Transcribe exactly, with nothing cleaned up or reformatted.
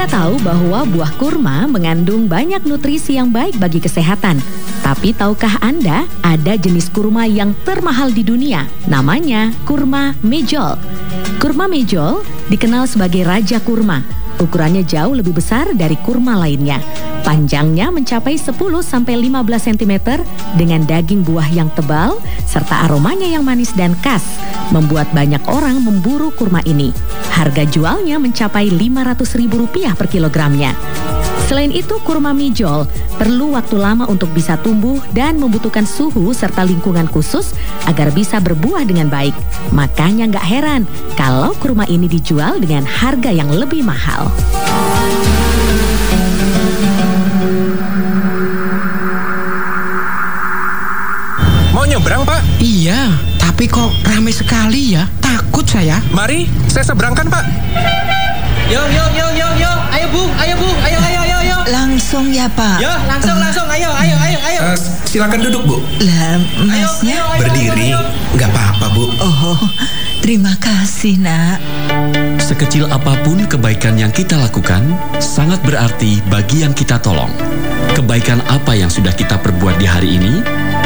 Kita tahu bahwa buah kurma mengandung banyak nutrisi yang baik bagi kesehatan. Tapi tahukah Anda ada jenis kurma yang termahal di dunia? Namanya kurma mejol. Kurma mejol dikenal sebagai raja kurma. Ukurannya jauh lebih besar dari kurma lainnya. Panjangnya mencapai sepuluh sampai lima belas sentimeter dengan daging buah yang tebal serta aromanya yang manis dan khas, membuat banyak orang memburu kurma ini. Harga jualnya mencapai lima ratus ribu rupiah per kilogramnya. Selain itu, kurma mejol perlu waktu lama untuk bisa tumbuh dan membutuhkan suhu serta lingkungan khusus agar bisa berbuah dengan baik. Makanya nggak heran kalau kurma ini dijual dengan harga yang lebih mahal. Mau nyebrang, Pak? Iya, tapi kok ramai sekali ya? Takut saya. Mari, saya seberangkan, Pak. Yo, yo, yo, yo, yo. Ayo, Bung. Ayo, Bung. Ayo, ayo, ayo, ayo. Langsung ya, Pak? Yo, langsung, langsung. Ayo, ayo, ayo, ayo. Uh, silakan duduk, Bu. Lah, masnya? Ayo, ayo, ayo, Berdiri, ayo, ayo. nggak apa-apa, Bu. Oh, terima kasih, Nak. Sekecil apapun kebaikan yang kita lakukan, sangat berarti bagi yang kita tolong. Kebaikan apa yang sudah kita perbuat di hari ini?